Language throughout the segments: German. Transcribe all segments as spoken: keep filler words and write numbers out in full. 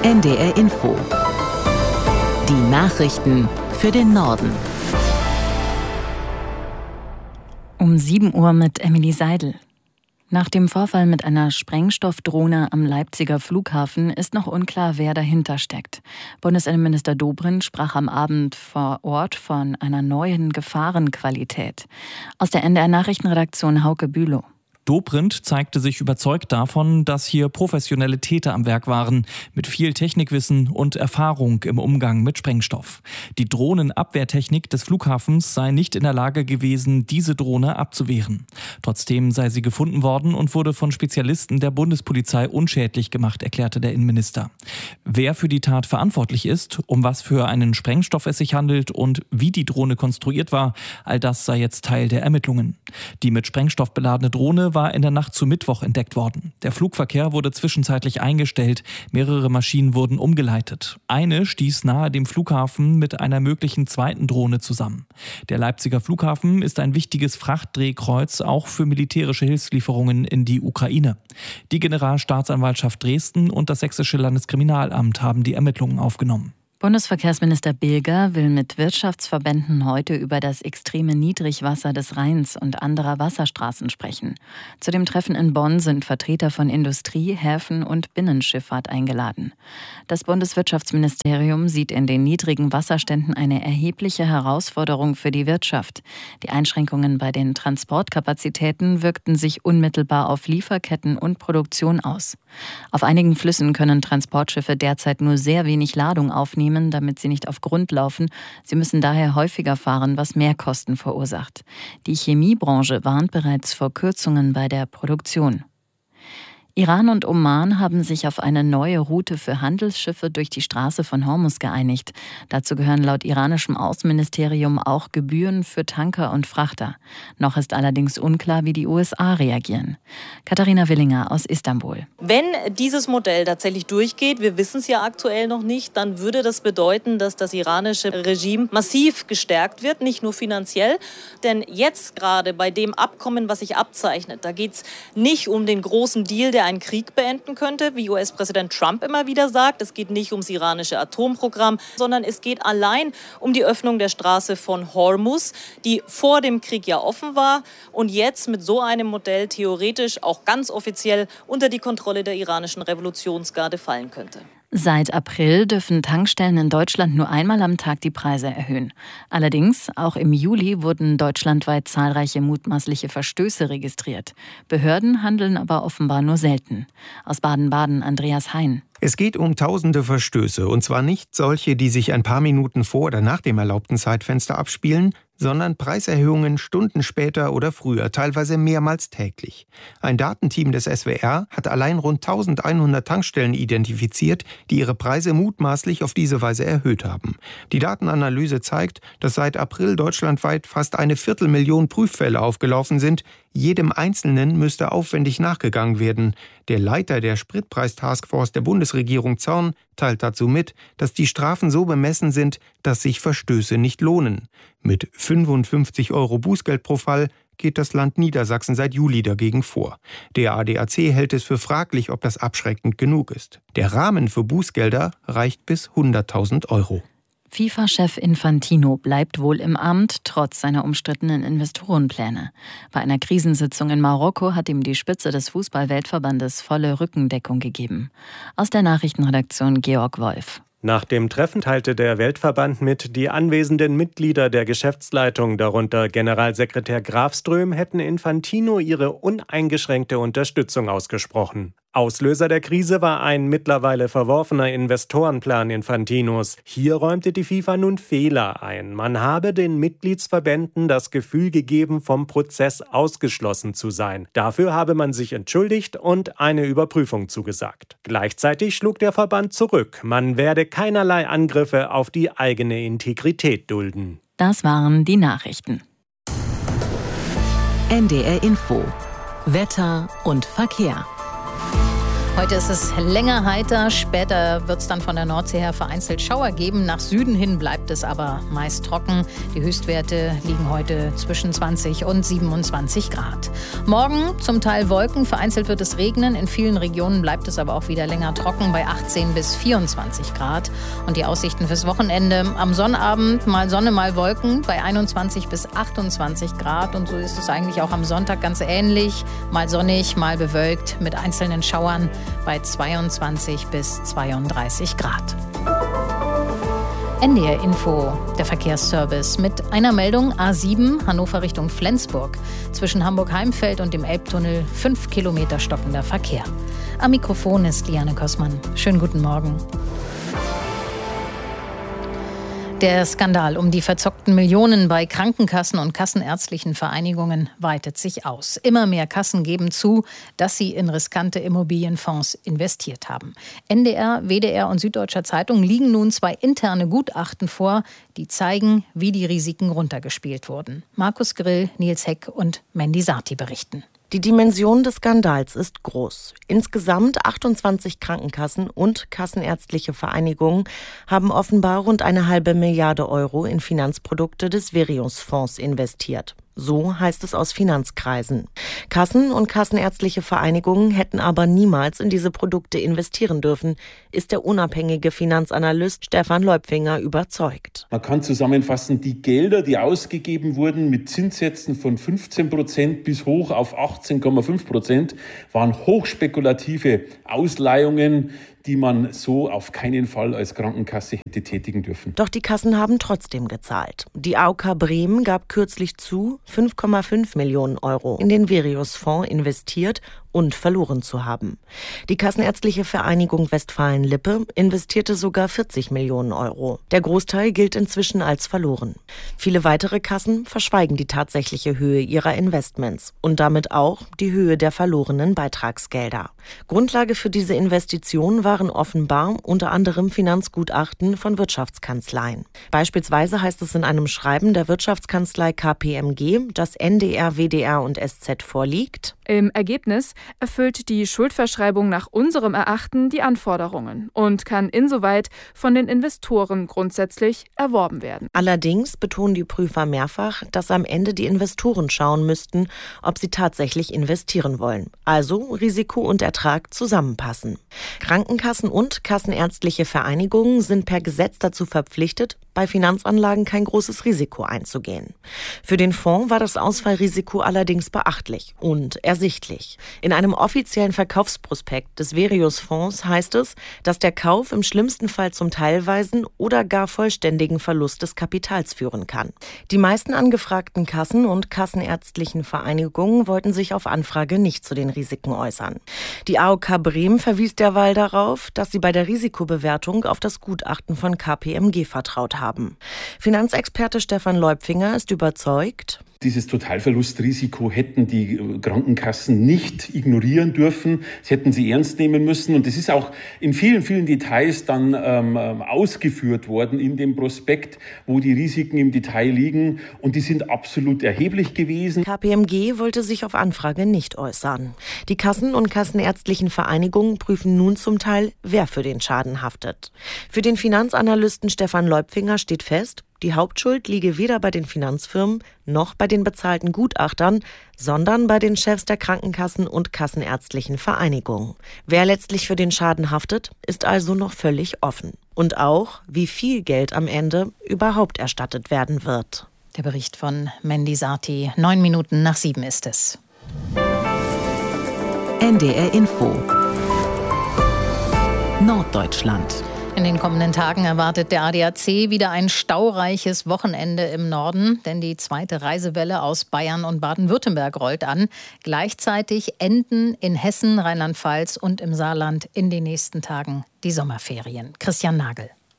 N D R Info. Die Nachrichten für den Norden. Um sieben Uhr mit Emily Seidel. Nach dem Vorfall mit einer Sprengstoffdrohne am Leipziger Flughafen ist noch unklar, wer dahinter steckt. Bundesinnenminister Dobrindt sprach am Abend vor Ort von einer neuen Gefahrenqualität. Aus der N D R-Nachrichtenredaktion Hauke Bülow. Dobrindt zeigte sich überzeugt davon, dass hier professionelle Täter am Werk waren, mit viel Technikwissen und Erfahrung im Umgang mit Sprengstoff. Die Drohnenabwehrtechnik des Flughafens sei nicht in der Lage gewesen, diese Drohne abzuwehren. Trotzdem sei sie gefunden worden und wurde von Spezialisten der Bundespolizei unschädlich gemacht, erklärte der Innenminister. Wer für die Tat verantwortlich ist, um was für einen Sprengstoff es sich handelt und wie die Drohne konstruiert war, all das sei jetzt Teil der Ermittlungen. Die mit Sprengstoff beladene Drohne war in der Nacht zu Mittwoch entdeckt worden. Der Flugverkehr wurde zwischenzeitlich eingestellt, mehrere Maschinen wurden umgeleitet. Eine stieß nahe dem Flughafen mit einer möglichen zweiten Drohne zusammen. Der Leipziger Flughafen ist ein wichtiges Frachtdrehkreuz, auch für militärische Hilfslieferungen in die Ukraine. Die Generalstaatsanwaltschaft Dresden und das Sächsische Landeskriminalamt haben die Ermittlungen aufgenommen. Bundesverkehrsminister Bilger will mit Wirtschaftsverbänden heute über das extreme Niedrigwasser des Rheins und anderer Wasserstraßen sprechen. Zu dem Treffen in Bonn sind Vertreter von Industrie, Häfen und Binnenschifffahrt eingeladen. Das Bundeswirtschaftsministerium sieht in den niedrigen Wasserständen eine erhebliche Herausforderung für die Wirtschaft. Die Einschränkungen bei den Transportkapazitäten wirkten sich unmittelbar auf Lieferketten und Produktion aus. Auf einigen Flüssen können Transportschiffe derzeit nur sehr wenig Ladung aufnehmen, damit sie nicht auf Grund laufen. Sie müssen daher häufiger fahren, was Mehrkosten verursacht. Die Chemiebranche warnt bereits vor Kürzungen bei der Produktion. Iran und Oman haben sich auf eine neue Route für Handelsschiffe durch die Straße von Hormuz geeinigt. Dazu gehören laut iranischem Außenministerium auch Gebühren für Tanker und Frachter. Noch ist allerdings unklar, wie die U S A reagieren. Katharina Willinger aus Istanbul. Wenn dieses Modell tatsächlich durchgeht, wir wissen es ja aktuell noch nicht, dann würde das bedeuten, dass das iranische Regime massiv gestärkt wird, nicht nur finanziell. Denn jetzt gerade bei dem Abkommen, was sich abzeichnet, da geht es nicht um den großen Deal, der einen Krieg beenden könnte, wie U S-Präsident Trump immer wieder sagt. Es geht nicht ums iranische Atomprogramm, sondern es geht allein um die Öffnung der Straße von Hormuz, die vor dem Krieg ja offen war und jetzt mit so einem Modell theoretisch auch ganz offiziell unter die Kontrolle der iranischen Revolutionsgarde fallen könnte. Seit April dürfen Tankstellen in Deutschland nur einmal am Tag die Preise erhöhen. Allerdings, auch im Juli wurden deutschlandweit zahlreiche mutmaßliche Verstöße registriert. Behörden handeln aber offenbar nur selten. Aus Baden-Baden Andreas Hein. Es geht um tausende Verstöße, und zwar nicht solche, die sich ein paar Minuten vor oder nach dem erlaubten Zeitfenster abspielen, sondern Preiserhöhungen Stunden später oder früher, teilweise mehrmals täglich. Ein Datenteam des S W R hat allein rund eintausendeinhundert Tankstellen identifiziert, die ihre Preise mutmaßlich auf diese Weise erhöht haben. Die Datenanalyse zeigt, dass seit April deutschlandweit fast eine Viertelmillion Prüffälle aufgelaufen sind. Jedem Einzelnen müsste aufwendig nachgegangen werden. Der Leiter der Spritpreistaskforce der Bundesregierung Zorn teilt dazu mit, dass die Strafen so bemessen sind, dass sich Verstöße nicht lohnen. Mit fünfundfünfzig Euro Bußgeld pro Fall geht das Land Niedersachsen seit Juli dagegen vor. Der A D A C hält es für fraglich, ob das abschreckend genug ist. Der Rahmen für Bußgelder reicht bis hunderttausend Euro. FIFA-Chef Infantino bleibt wohl im Amt, trotz seiner umstrittenen Investorenpläne. Bei einer Krisensitzung in Marokko hat ihm die Spitze des Fußball-Weltverbandes volle Rückendeckung gegeben. Aus der Nachrichtenredaktion Georg Wolf. Nach dem Treffen teilte der Weltverband mit, die anwesenden Mitglieder der Geschäftsleitung, darunter Generalsekretär Grafström, hätten Infantino ihre uneingeschränkte Unterstützung ausgesprochen. Auslöser der Krise war ein mittlerweile verworfener Investorenplan Infantinos. Hier räumte die FIFA nun Fehler ein. Man habe den Mitgliedsverbänden das Gefühl gegeben, vom Prozess ausgeschlossen zu sein. Dafür habe man sich entschuldigt und eine Überprüfung zugesagt. Gleichzeitig schlug der Verband zurück. Man werde keinerlei Angriffe auf die eigene Integrität dulden. Das waren die Nachrichten. N D R Info. Wetter und Verkehr. Heute ist es länger heiter, später wird es dann von der Nordsee her vereinzelt Schauer geben. Nach Süden hin bleibt es aber meist trocken. Die Höchstwerte liegen heute zwischen zwanzig und siebenundzwanzig Grad. Morgen zum Teil Wolken, vereinzelt wird es regnen. In vielen Regionen bleibt es aber auch wieder länger trocken bei achtzehn bis vierundzwanzig Grad. Und die Aussichten fürs Wochenende: am Sonnabend mal Sonne, mal Wolken bei einundzwanzig bis achtundzwanzig Grad. Und so ist es eigentlich auch am Sonntag ganz ähnlich. Mal sonnig, mal bewölkt mit einzelnen Schauern bei zweiundzwanzig bis zweiunddreißig Grad. N D R Info, der Verkehrsservice mit einer Meldung: A sieben, Hannover Richtung Flensburg. Zwischen Hamburg-Heimfeld und dem Elbtunnel fünf Kilometer stockender Verkehr. Am Mikrofon ist Liane Kossmann. Schönen guten Morgen. Der Skandal um die verzockten Millionen bei Krankenkassen und kassenärztlichen Vereinigungen weitet sich aus. Immer mehr Kassen geben zu, dass sie in riskante Immobilienfonds investiert haben. N D R, W D R und Süddeutscher Zeitung liegen nun zwei interne Gutachten vor, die zeigen, wie die Risiken runtergespielt wurden. Markus Grill, Nils Heck und Mandy Sarti berichten. Die Dimension des Skandals ist groß. Insgesamt achtundzwanzig Krankenkassen und kassenärztliche Vereinigungen haben offenbar rund eine halbe Milliarde Euro in Finanzprodukte des Verius-Fonds investiert. So heißt es aus Finanzkreisen. Kassen und kassenärztliche Vereinigungen hätten aber niemals in diese Produkte investieren dürfen, ist der unabhängige Finanzanalyst Stefan Leupfinger überzeugt. Man kann zusammenfassen, die Gelder, die ausgegeben wurden mit Zinssätzen von fünfzehn Prozent bis hoch auf achtzehn Komma fünf Prozent, waren hochspekulative Ausleihungen, die man so auf keinen Fall als Krankenkasse hätte tätigen dürfen. Doch die Kassen haben trotzdem gezahlt. Die A O K Bremen gab kürzlich zu, fünf Komma fünf Millionen Euro in den Verius-Fonds investiert und verloren zu haben. Die Kassenärztliche Vereinigung Westfalen-Lippe investierte sogar vierzig Millionen Euro. Der Großteil gilt inzwischen als verloren. Viele weitere Kassen verschweigen die tatsächliche Höhe ihrer Investments und damit auch die Höhe der verlorenen Beitragsgelder. Grundlage für diese Investition waren offenbar unter anderem Finanzgutachten von Wirtschaftskanzleien. Beispielsweise heißt es in einem Schreiben der Wirtschaftskanzlei K P M G, das N D R, W D R und S Z vorliegt: Im Ergebnis erfüllt die Schuldverschreibung nach unserem Erachten die Anforderungen und kann insoweit von den Investoren grundsätzlich erworben werden. Allerdings betonen die Prüfer mehrfach, dass am Ende die Investoren schauen müssten, ob sie tatsächlich investieren wollen. Also Risiko und Ertrag zusammenpassen. Krankenkassen und kassenärztliche Vereinigungen sind per Gesetz dazu verpflichtet, bei Finanzanlagen kein großes Risiko einzugehen. Für den Fonds war das Ausfallrisiko allerdings beachtlich und ersichtlich. In einem offiziellen Verkaufsprospekt des Verius-Fonds heißt es, dass der Kauf im schlimmsten Fall zum teilweisen oder gar vollständigen Verlust des Kapitals führen kann. Die meisten angefragten Kassen und kassenärztlichen Vereinigungen wollten sich auf Anfrage nicht zu den Risiken äußern. Die A O K Bremen verwies derweil darauf, dass sie bei der Risikobewertung auf das Gutachten von K P M G vertraut haben. Haben. Finanzexperte Stefan Leupfinger ist überzeugt: Dieses Totalverlustrisiko hätten die Krankenkassen nicht ignorieren dürfen. Sie hätten sie ernst nehmen müssen. Und das ist auch in vielen, vielen Details dann ähm, ausgeführt worden in dem Prospekt, wo die Risiken im Detail liegen. Und die sind absolut erheblich gewesen. K P M G wollte sich auf Anfrage nicht äußern. Die Kassen- und kassenärztlichen Vereinigungen prüfen nun zum Teil, wer für den Schaden haftet. Für den Finanzanalysten Stefan Leupfinger steht fest: Die Hauptschuld liege weder bei den Finanzfirmen noch bei den bezahlten Gutachtern, sondern bei den Chefs der Krankenkassen und kassenärztlichen Vereinigungen. Wer letztlich für den Schaden haftet, ist also noch völlig offen. Und auch, wie viel Geld am Ende überhaupt erstattet werden wird. Der Bericht von Mandy Sarti. Neun Minuten nach sieben ist es. N D R Info Norddeutschland. In den kommenden Tagen erwartet der A D A C wieder ein staureiches Wochenende im Norden, denn die zweite Reisewelle aus Bayern und Baden-Württemberg rollt an. Gleichzeitig enden in Hessen, Rheinland-Pfalz und im Saarland in den nächsten Tagen die Sommerferien. Christian Nagel.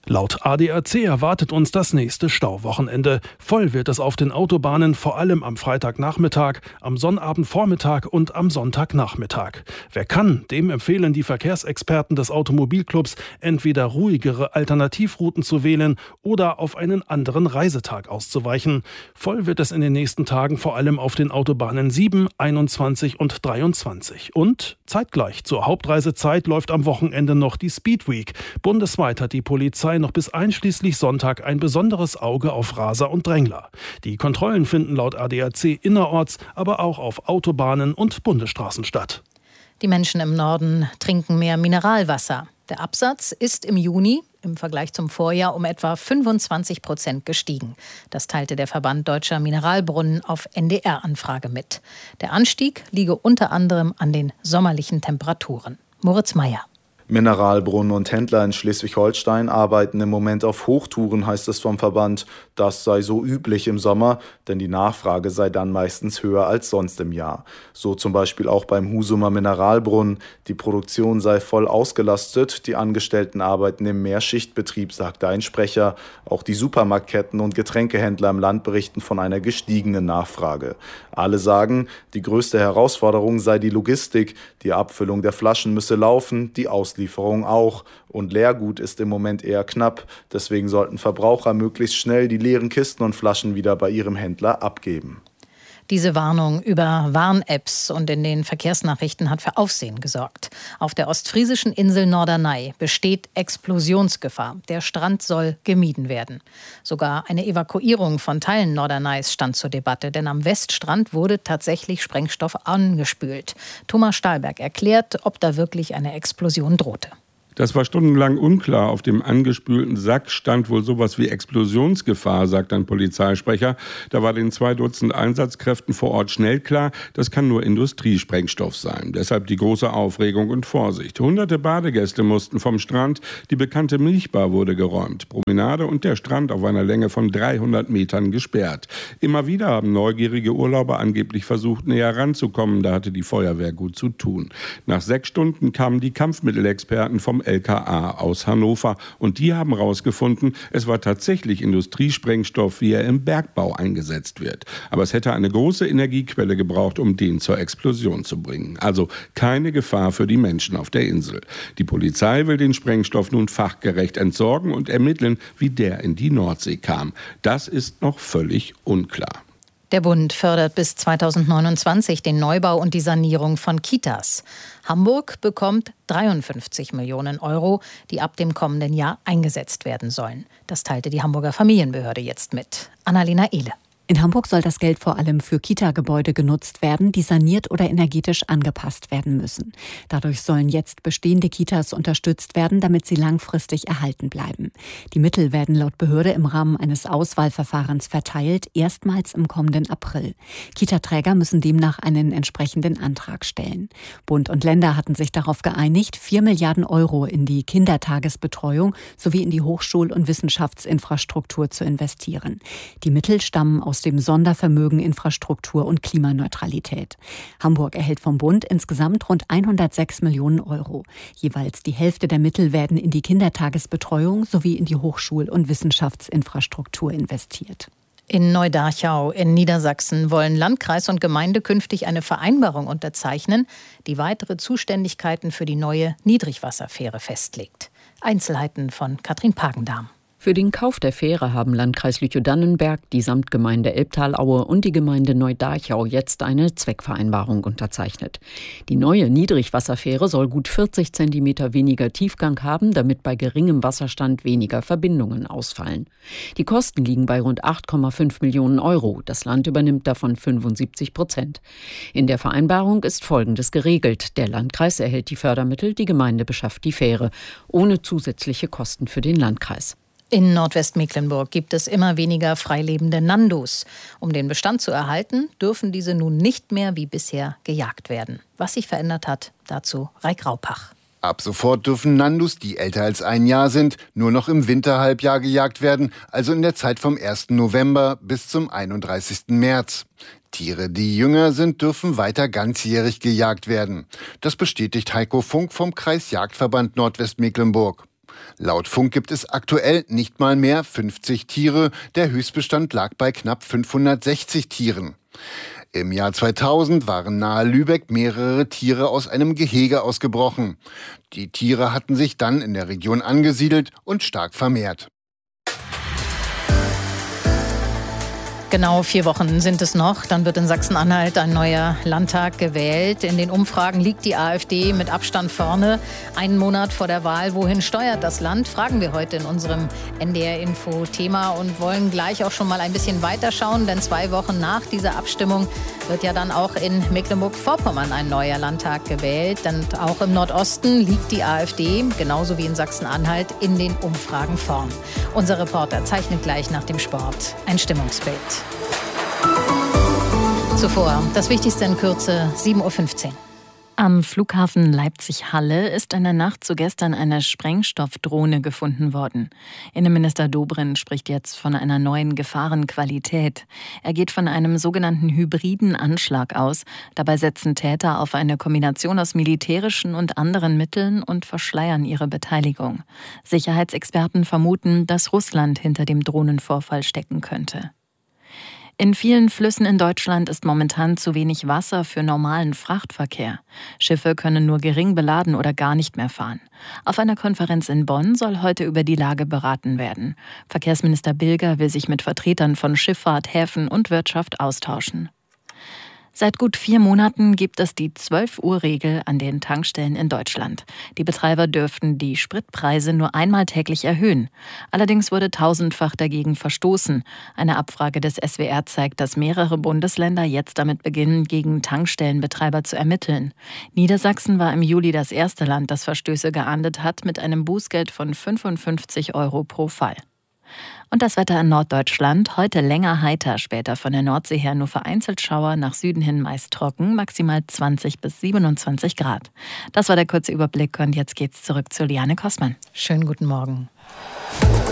Laut A D A C erwartet uns das nächste Stauwochenende. Voll wird es auf den Autobahnen, vor allem am Freitagnachmittag, am Sonnabendvormittag und am Sonntagnachmittag. Wer kann, dem empfehlen die Verkehrsexperten des Automobilclubs, entweder ruhigere Alternativrouten zu wählen oder auf einen anderen Reisetag auszuweichen. Voll wird es in den nächsten Tagen vor allem auf den Autobahnen sieben, einundzwanzig und dreiundzwanzig. Und zeitgleich zur Hauptreisezeit läuft am Wochenende noch die Speed Week. Bundesweit hat die Polizei noch bis einschließlich Sonntag ein besonderes Auge auf Raser und Drängler. Die Kontrollen finden laut A D A C innerorts, aber auch auf Autobahnen und Bundesstraßen statt. Die Menschen im Norden trinken mehr Mineralwasser. Der Absatz ist im Juni im Vergleich zum Vorjahr um etwa fünfundzwanzig Prozent gestiegen. Das teilte der Verband Deutscher Mineralbrunnen auf N D R-Anfrage mit. Der Anstieg liege unter anderem an den sommerlichen Temperaturen. Moritz Meyer. Mineralbrunnen und Händler in Schleswig-Holstein arbeiten im Moment auf Hochtouren, heißt es vom Verband. Das sei so üblich im Sommer, denn die Nachfrage sei dann meistens höher als sonst im Jahr. So zum Beispiel auch beim Husumer Mineralbrunnen. Die Produktion sei voll ausgelastet, die Angestellten arbeiten im Mehrschichtbetrieb, sagte ein Sprecher. Auch die Supermarktketten und Getränkehändler im Land berichten von einer gestiegenen Nachfrage. Alle sagen, die größte Herausforderung sei die Logistik. Die Abfüllung der Flaschen müsse laufen, die Auslieferung auch. Und Leergut ist im Moment eher knapp. Deswegen sollten Verbraucher möglichst schnell die leeren Kisten und Flaschen wieder bei ihrem Händler abgeben. Diese Warnung über Warn-Apps und in den Verkehrsnachrichten hat für Aufsehen gesorgt. Auf der ostfriesischen Insel Norderney besteht Explosionsgefahr. Der Strand soll gemieden werden. Sogar eine Evakuierung von Teilen Norderneys stand zur Debatte, denn am Weststrand wurde tatsächlich Sprengstoff angespült. Thomas Stahlberg erklärt, ob da wirklich eine Explosion drohte. Das war stundenlang unklar. Auf dem angespülten Sack stand wohl sowas wie Explosionsgefahr, sagt ein Polizeisprecher. Da war den zwei Dutzend Einsatzkräften vor Ort schnell klar, das kann nur Industriesprengstoff sein. Deshalb die große Aufregung und Vorsicht. Hunderte Badegäste mussten vom Strand. Die bekannte Milchbar wurde geräumt. Promenade und der Strand auf einer Länge von dreihundert Metern gesperrt. Immer wieder haben neugierige Urlauber angeblich versucht, näher ranzukommen. Da hatte die Feuerwehr gut zu tun. Nach sechs Stunden kamen die Kampfmittelexperten vom L K A aus Hannover. Und die haben herausgefunden, es war tatsächlich Industriesprengstoff, wie er im Bergbau eingesetzt wird. Aber es hätte eine große Energiequelle gebraucht, um den zur Explosion zu bringen. Also keine Gefahr für die Menschen auf der Insel. Die Polizei will den Sprengstoff nun fachgerecht entsorgen und ermitteln, wie der in die Nordsee kam. Das ist noch völlig unklar. Der Bund fördert bis zweitausendneunundzwanzig den Neubau und die Sanierung von Kitas. Hamburg bekommt dreiundfünfzig Millionen Euro, die ab dem kommenden Jahr eingesetzt werden sollen. Das teilte die Hamburger Familienbehörde jetzt mit. Annalena Ehle. In Hamburg soll das Geld vor allem für Kita-Gebäude genutzt werden, die saniert oder energetisch angepasst werden müssen. Dadurch sollen jetzt bestehende Kitas unterstützt werden, damit sie langfristig erhalten bleiben. Die Mittel werden laut Behörde im Rahmen eines Auswahlverfahrens verteilt, erstmals im kommenden April. Kita-Träger müssen demnach einen entsprechenden Antrag stellen. Bund und Länder hatten sich darauf geeinigt, vier Milliarden Euro in die Kindertagesbetreuung sowie in die Hochschul- und Wissenschaftsinfrastruktur zu investieren. Die Mittel stammen aus aus dem Sondervermögen Infrastruktur und Klimaneutralität. Hamburg erhält vom Bund insgesamt rund hundertsechs Millionen Euro. Jeweils die Hälfte der Mittel werden in die Kindertagesbetreuung sowie in die Hochschul- und Wissenschaftsinfrastruktur investiert. In Neudarchau in Niedersachsen wollen Landkreis und Gemeinde künftig eine Vereinbarung unterzeichnen, die weitere Zuständigkeiten für die neue Niedrigwasserfähre festlegt. Einzelheiten von Katrin Pagendahm. Für den Kauf der Fähre haben Landkreis Lüchow-Dannenberg, die Samtgemeinde Elbtalaue und die Gemeinde Neudarchau jetzt eine Zweckvereinbarung unterzeichnet. Die neue Niedrigwasserfähre soll gut vierzig Zentimeter weniger Tiefgang haben, damit bei geringem Wasserstand weniger Verbindungen ausfallen. Die Kosten liegen bei rund acht Komma fünf Millionen Euro. Das Land übernimmt davon fünfundsiebzig Prozent. In der Vereinbarung ist Folgendes geregelt. Der Landkreis erhält die Fördermittel, die Gemeinde beschafft die Fähre, ohne zusätzliche Kosten für den Landkreis. In Nordwestmecklenburg gibt es immer weniger freilebende Nandus. Um den Bestand zu erhalten, dürfen diese nun nicht mehr wie bisher gejagt werden. Was sich verändert hat, dazu Raik Raupach. Ab sofort dürfen Nandus, die älter als ein Jahr sind, nur noch im Winterhalbjahr gejagt werden, also in der Zeit vom ersten November bis zum einunddreißigsten März. Tiere, die jünger sind, dürfen weiter ganzjährig gejagt werden. Das bestätigt Heiko Funk vom Kreisjagdverband Nordwestmecklenburg. Laut Funk gibt es aktuell nicht mal mehr fünfzig Tiere. Der Höchstbestand lag bei knapp fünfhundertsechzig Tieren. Im Jahr zweitausend waren nahe Lübeck mehrere Tiere aus einem Gehege ausgebrochen. Die Tiere hatten sich dann in der Region angesiedelt und stark vermehrt. Genau vier Wochen sind es noch. Dann wird in Sachsen-Anhalt ein neuer Landtag gewählt. In den Umfragen liegt die AfD mit Abstand vorne. Einen Monat vor der Wahl. Wohin steuert das Land? Fragen wir heute in unserem N D R-Info-Thema und wollen gleich auch schon mal ein bisschen weiterschauen. Denn zwei Wochen nach dieser Abstimmung wird ja dann auch in Mecklenburg-Vorpommern ein neuer Landtag gewählt. Und auch im Nordosten liegt die AfD, genauso wie in Sachsen-Anhalt, in den Umfragen vorn. Unser Reporter zeichnet gleich nach dem Sport ein Stimmungsbild. Zuvor das Wichtigste in Kürze, sieben Uhr fünfzehn. Am Flughafen Leipzig-Halle ist in der Nacht zu gestern eine Sprengstoffdrohne gefunden worden. Innenminister Dobrindt spricht jetzt von einer neuen Gefahrenqualität. Er geht von einem sogenannten hybriden Anschlag aus. Dabei setzen Täter auf eine Kombination aus militärischen und anderen Mitteln und verschleiern ihre Beteiligung. Sicherheitsexperten vermuten, dass Russland hinter dem Drohnenvorfall stecken könnte. In vielen Flüssen in Deutschland ist momentan zu wenig Wasser für normalen Frachtverkehr. Schiffe können nur gering beladen oder gar nicht mehr fahren. Auf einer Konferenz in Bonn soll heute über die Lage beraten werden. Verkehrsminister Bilger will sich mit Vertretern von Schifffahrt, Häfen und Wirtschaft austauschen. Seit gut vier Monaten gibt es die zwölf-Uhr-Regel an den Tankstellen in Deutschland. Die Betreiber dürften die Spritpreise nur einmal täglich erhöhen. Allerdings wurde tausendfach dagegen verstoßen. Eine Abfrage des S W R zeigt, dass mehrere Bundesländer jetzt damit beginnen, gegen Tankstellenbetreiber zu ermitteln. Niedersachsen war im Juli das erste Land, das Verstöße geahndet hat, mit einem Bußgeld von fünfundfünfzig Euro pro Fall. Und das Wetter in Norddeutschland, heute länger heiter, später von der Nordsee her nur vereinzelt Schauer, nach Süden hin meist trocken, maximal zwanzig bis siebenundzwanzig Grad. Das war der kurze Überblick und jetzt geht's zurück zu Liane Kostmann. Schönen guten Morgen.